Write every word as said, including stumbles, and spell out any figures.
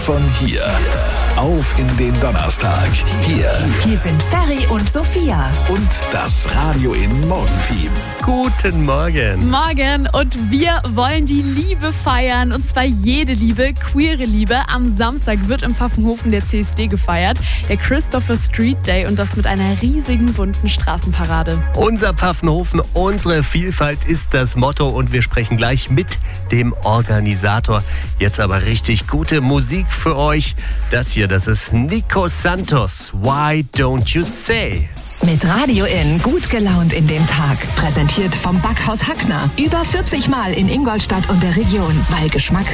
Von hier auf in den Donnerstag. Hier. Hier sind Ferry und Sophia. Und das Radio in Morgenteam. Guten Morgen. Morgen und wir wollen die Liebe feiern. Und zwar jede Liebe, queere Liebe. Am Samstag wird im Pfaffenhofen der C S D gefeiert. Der Christopher Street Day und das mit einer riesigen bunten Straßenparade. Unser Pfaffenhofen, unsere Vielfalt ist das Motto und wir sprechen gleich mit dem Organisator. Jetzt aber richtig gute Musik für euch. Das hier, das ist Nico Santos. Why don't you say? Mit Radio In gut gelaunt in den Tag. Präsentiert vom Backhaus Hackner. Über vierzig Mal in Ingolstadt und der Region. Weil Geschmack